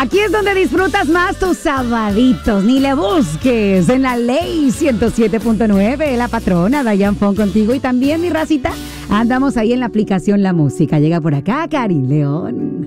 Aquí es donde disfrutas más tus sabaditos. Ni le busques en la Ley 107.9. La patrona Dayan Fon contigo y también mi racita. Andamos ahí en la aplicación La Música. Llega por acá Karin León.